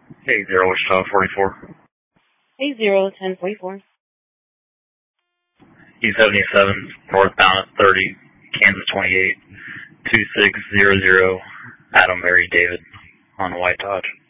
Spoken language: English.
Hey, 0 Wichita 44. Hey, 01044. E77, northbound at 30, Kansas 28, 2600, Adam Mary David on White Dodge.